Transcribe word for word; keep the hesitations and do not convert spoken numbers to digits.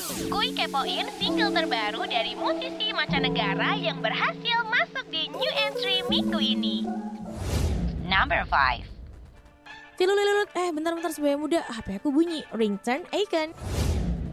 Kuy kepoin single terbaru dari musisi mancanegara yang berhasil masuk di new entry minggu ini. Number five. Tilulilut, eh bentar-bentar sebagai muda, H P aku bunyi, ringtone icon.